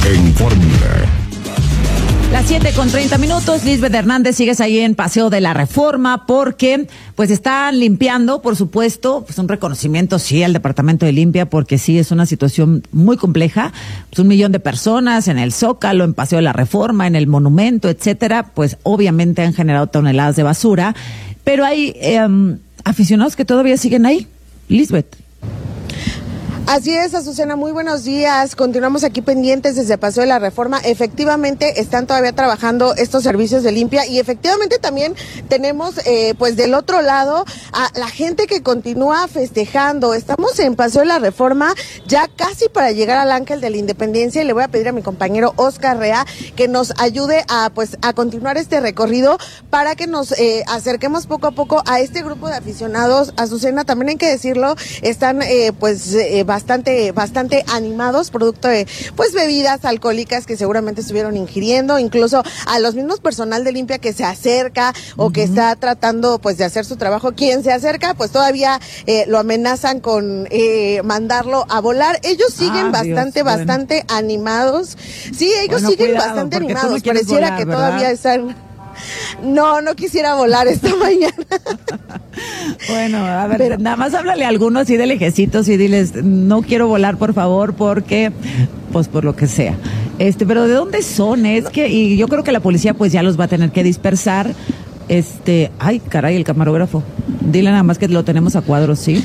en Fórmula. Las 7:30. Lisbeth Hernández, sigues ahí en Paseo de la Reforma porque pues están limpiando, por supuesto, pues un reconocimiento sí al Departamento de Limpia porque sí es una situación muy compleja. Pues 1 millón de personas en el Zócalo, en Paseo de la Reforma, en el Monumento, etcétera, pues obviamente han generado toneladas de basura, pero hay aficionados que todavía siguen ahí. Lisbeth. Así es, Azucena, muy buenos días. Continuamos aquí pendientes desde Paseo de la Reforma. Efectivamente, están todavía trabajando estos servicios de limpia y efectivamente también tenemos, pues del otro lado, a la gente que continúa festejando. Estamos en Paseo de la Reforma, ya casi para llegar al Ángel de la Independencia, y le voy a pedir a mi compañero Oscar Rea que nos ayude a continuar este recorrido para que nos acerquemos poco a poco a este grupo de aficionados. Azucena, también hay que decirlo, están bastante animados, producto de pues bebidas alcohólicas que seguramente estuvieron ingiriendo, incluso a los mismos personal de limpia que se acerca o que está tratando pues de hacer su trabajo. Quien se acerca pues todavía lo amenazan con mandarlo a volar. Ellos siguen bastante animados. Sí, ellos siguen bastante animados. Pareciera volar, que ¿verdad? Todavía están... No quisiera volar esta mañana. Bueno, a ver, nada más háblale a algunos así de lejecitos y diles, no quiero volar, por favor, porque, pues por lo que sea. Pero ¿de dónde son? Es que, y yo creo que la policía pues ya los va a tener que dispersar. Ay, caray, el camarógrafo. Dile nada más que lo tenemos a cuadros, ¿sí?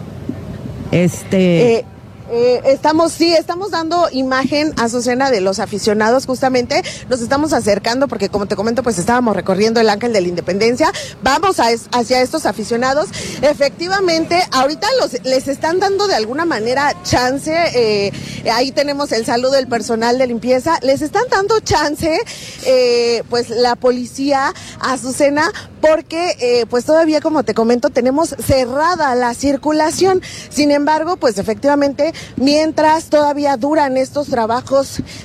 Estamos dando imagen, Azucena, de los aficionados. Justamente nos estamos acercando porque, como te comento, pues estábamos recorriendo el Ángel de la Independencia. Vamos hacia estos aficionados. Efectivamente, ahorita les están dando de alguna manera chance. Ahí tenemos el saludo del personal de limpieza. Les están dando chance, pues la policía, Azucena, porque pues todavía, como te comento, tenemos cerrada la circulación. Sin embargo, pues efectivamente, mientras todavía duran estos trabajos